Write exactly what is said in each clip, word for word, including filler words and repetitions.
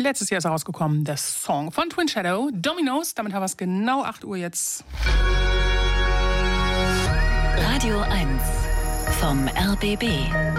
Letztes Jahr ist er rausgekommen, der Song von Twin Shadow, Dominoes. Damit haben wir es genau acht Uhr jetzt. Radio eins vom R B B.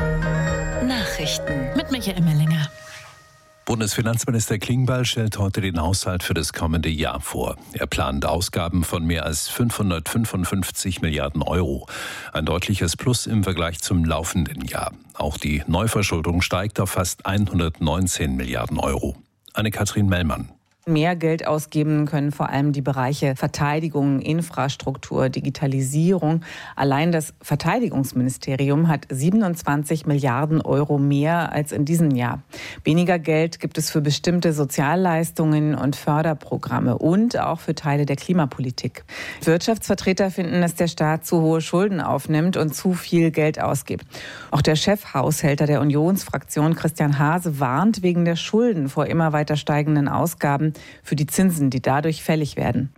Nachrichten mit Michael Mellinger. Bundesfinanzminister Klingbeil stellt heute den Haushalt für das kommende Jahr vor. Er plant Ausgaben von mehr als fünfhundertfünfundfünfzig Milliarden Euro. Ein deutliches Plus im Vergleich zum laufenden Jahr. Auch die Neuverschuldung steigt auf fast hundertneunzehn Milliarden Euro. Anne-Kathrin Mellmann. Mehr Geld ausgeben können vor allem die Bereiche Verteidigung, Infrastruktur, Digitalisierung. Allein das Verteidigungsministerium hat siebenundzwanzig Milliarden Euro mehr als in diesem Jahr. Weniger Geld gibt es für bestimmte Sozialleistungen und Förderprogramme und auch für Teile der Klimapolitik. Wirtschaftsvertreter finden, dass der Staat zu hohe Schulden aufnimmt und zu viel Geld ausgibt. Auch der Chefhaushälter der Unionsfraktion, Christian Hase, warnt wegen der Schulden vor immer weiter steigenden Ausgaben für die Zinsen, die dadurch fällig werden.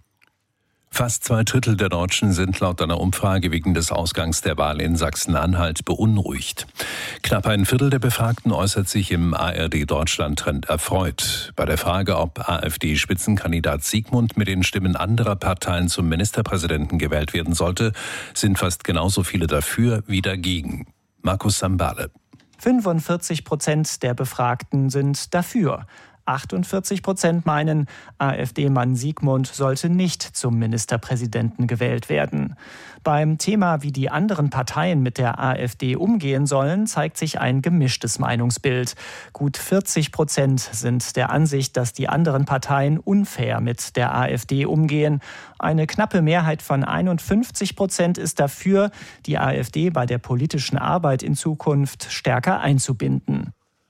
Fast zwei Drittel der Deutschen sind laut einer Umfrage wegen des Ausgangs der Wahl in Sachsen-Anhalt beunruhigt. Knapp ein Viertel der Befragten äußert sich im A R D-Deutschland-Trend erfreut. Bei der Frage, ob AfD-Spitzenkandidat Siegmund mit den Stimmen anderer Parteien zum Ministerpräsidenten gewählt werden sollte, sind fast genauso viele dafür wie dagegen. Markus Sambale. fünfundvierzig Prozent der Befragten sind dafür. achtundvierzig Prozent meinen, AfD-Mann Siegmund sollte nicht zum Ministerpräsidenten gewählt werden. Beim Thema, wie die anderen Parteien mit der AfD umgehen sollen, zeigt sich ein gemischtes Meinungsbild. Gut vierzig Prozent sind der Ansicht, dass die anderen Parteien unfair mit der AfD umgehen. Eine knappe Mehrheit von einundfünfzig Prozent ist dafür, die AfD bei der politischen Arbeit in Zukunft stärker einzubinden.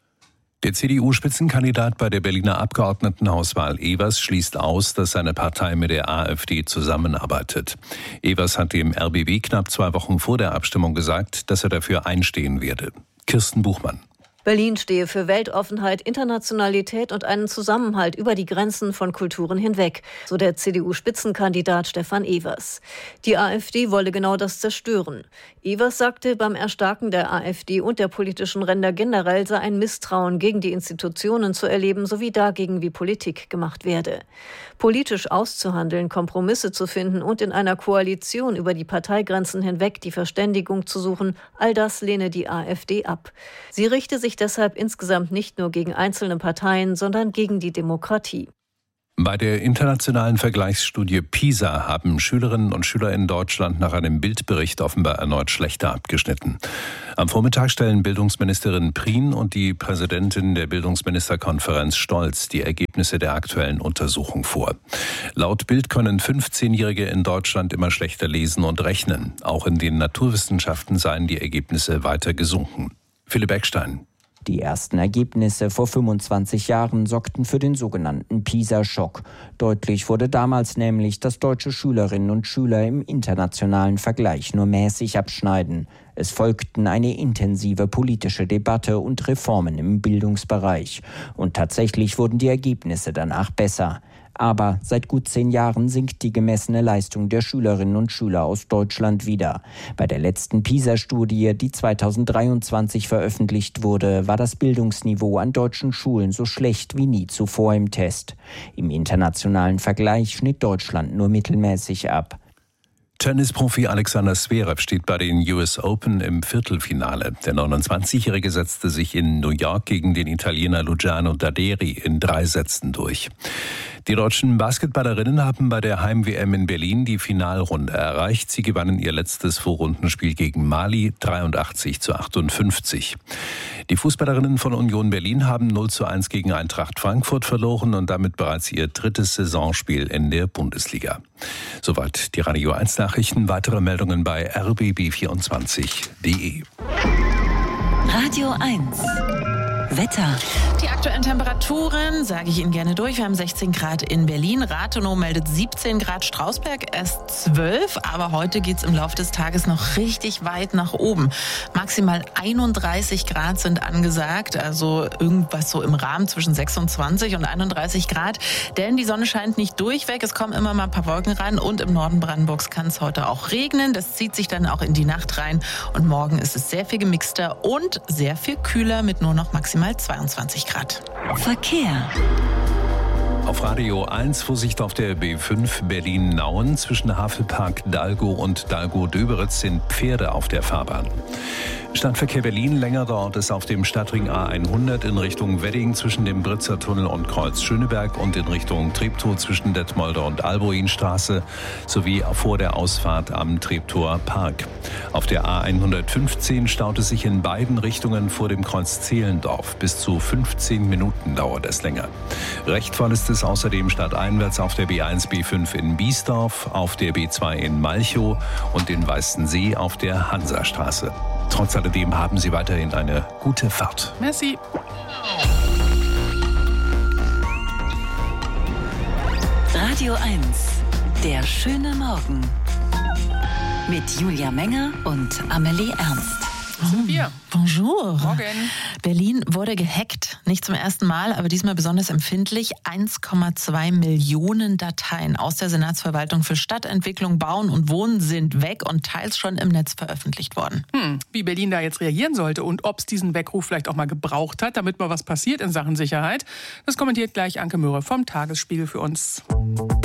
Der C D U-Spitzenkandidat bei der Berliner Abgeordnetenhauswahl Evers schließt aus, dass seine Partei mit der AfD zusammenarbeitet. Evers hat dem R B B knapp zwei Wochen vor der Abstimmung gesagt, dass er dafür einstehen werde. Kirsten Buchmann. Berlin stehe für Weltoffenheit, Internationalität und einen Zusammenhalt über die Grenzen von Kulturen hinweg, so der C D U-Spitzenkandidat Stefan Evers. Die AfD wolle genau das zerstören. Evers sagte, beim Erstarken der AfD und der politischen Ränder generell sei ein Misstrauen gegen die Institutionen zu erleben, sowie dagegen, wie Politik gemacht werde. Politisch auszuhandeln, Kompromisse zu finden und in einer Koalition über die Parteigrenzen hinweg die Verständigung zu suchen, all das lehne die AfD ab. Sie richte sich deshalb insgesamt nicht nur gegen einzelne Parteien, sondern gegen die Demokratie. Bei der internationalen Vergleichsstudie PISA haben Schülerinnen und Schüler in Deutschland nach einem Bildbericht offenbar erneut schlechter abgeschnitten. Am Vormittag stellen Bildungsministerin Prien und die Präsidentin der Bildungsministerkonferenz Stolz die Ergebnisse der aktuellen Untersuchung vor. Laut Bild können fünfzehnjährige in Deutschland immer schlechter lesen und rechnen. Auch in den Naturwissenschaften seien die Ergebnisse weiter gesunken. Philipp Eckstein. Die ersten Ergebnisse vor fünfundzwanzig Jahren sorgten für den sogenannten PISA-Schock. Deutlich wurde damals nämlich, dass deutsche Schülerinnen und Schüler im internationalen Vergleich nur mäßig abschneiden. Es folgten eine intensive politische Debatte und Reformen im Bildungsbereich. Und tatsächlich wurden die Ergebnisse danach besser. Aber seit gut zehn Jahren sinkt die gemessene Leistung der Schülerinnen und Schüler aus Deutschland wieder. Bei der letzten PISA-Studie, die zweitausenddreiundzwanzig veröffentlicht wurde, war das Bildungsniveau an deutschen Schulen so schlecht wie nie zuvor im Test. Im internationalen Vergleich schnitt Deutschland nur mittelmäßig ab. Tennisprofi Alexander Zverev steht bei den U S Open im Viertelfinale. Der neunundzwanzigjährige setzte sich in New York gegen den Italiener Luciano Daderi in drei Sätzen durch. Die deutschen Basketballerinnen haben bei der Heim-W M in Berlin die Finalrunde erreicht. Sie gewannen ihr letztes Vorrundenspiel gegen Mali dreiundachtzig zu achtundfünfzig. Die Fußballerinnen von Union Berlin haben null zu eins gegen Eintracht Frankfurt verloren und damit bereits ihr drittes Saisonspiel in der Bundesliga. Soweit die Radio eins Nachrichten. Weitere Meldungen bei r b b vierundzwanzig punkt d e. Radio eins Wetter. Die aktuellen Temperaturen sage ich Ihnen gerne durch. Wir haben sechzehn Grad in Berlin. Rathenow meldet siebzehn Grad, Strausberg erst zwölf. Aber heute geht es im Laufe des Tages noch richtig weit nach oben. Maximal einunddreißig Grad sind angesagt. Also irgendwas so im Rahmen zwischen sechsundzwanzig und einunddreißig Grad. Denn die Sonne scheint nicht durchweg. Es kommen immer mal ein paar Wolken rein. Und im Norden Brandenburgs kann es heute auch regnen. Das zieht sich dann auch in die Nacht rein. Und morgen ist es sehr viel gemixter und sehr viel kühler mit nur noch maximal zweiundzwanzig Grad. passiert. Verkehr. Auf Radio eins Vorsicht auf der B fünf Berlin-Nauen. Zwischen Havelpark-Dalgo und Dalgo-Döberitz sind Pferde auf der Fahrbahn. Stadtverkehr Berlin, länger dauert es auf dem Stadtring A hundert in Richtung Wedding zwischen dem Britzer Tunnel und Kreuz Schöneberg und in Richtung Treptow zwischen Detmolder und Alboinstraße sowie vor der Ausfahrt am Treptower Park. Auf der A hundertfünfzehn staut es sich in beiden Richtungen vor dem Kreuz Zehlendorf. Bis zu fünfzehn Minuten dauert es länger. Recht voll ist es außerdem stadteinwärts auf der B eins B fünf in Biesdorf, auf der B zwei in Malchow und in Weißensee auf der Hansastraße. Trotz alledem haben Sie weiterhin eine gute Fahrt. Merci. Radio eins, der schöne Morgen. Mit Julia Menger und Amelie Ernst. Das sind wir. Bonjour. Morgen. Berlin wurde gehackt. Nicht zum ersten Mal, aber diesmal besonders empfindlich. eins Komma zwei Millionen Dateien aus der Senatsverwaltung für Stadtentwicklung, Bauen und Wohnen sind weg und teils schon im Netz veröffentlicht worden. Hm, wie Berlin da jetzt reagieren sollte und ob es diesen Weckruf vielleicht auch mal gebraucht hat, damit mal was passiert in Sachen Sicherheit, das kommentiert gleich Anke Möhre vom Tagesspiegel für uns.